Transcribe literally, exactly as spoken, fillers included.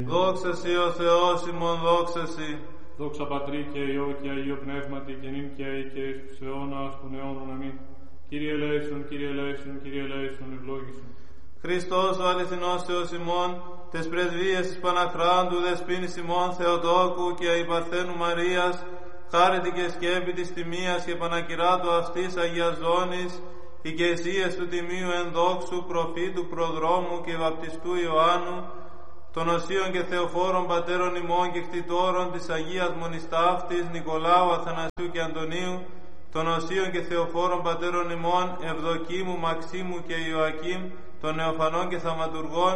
Δόξα Σοι ο Θεός ημών, δόξα Σοι. Δόξα Πατρί και Υιό και Αγίο Πνεύματι και νυν και αεί και εις τους αιώνας των αιώνων. Αμήν. Κύριε ελέησον, Κύριε ελέησον, Κύριε ελέησον, ευλόγησον. Χριστός ο αληθινός Θεός ημών, τες πρεσβείες της Παναχράντου δεσποίνης ημών Θεοτόκου και η Παρθένου Μαρίας, χάρητη και σκέπη της τιμίας και πανακυράτου αυτής Αγίας Ζώνης, οικεσίες του τιμίου ενδόξου προφήτου προδρόμου και βαπτιστού Ιωάννου, των οσίων και θεοφόρων πατέρων ημών και κτητόρων της Αγίας Μονιστάφτης Νικολάου, Αθανασίου και Αντωνίου, των οσίων και θεοφόρων πατέρων ημών Ευδοκίμου, Μαξίμου και Ιωακίμ, των νεοφανών και θαυματουργών,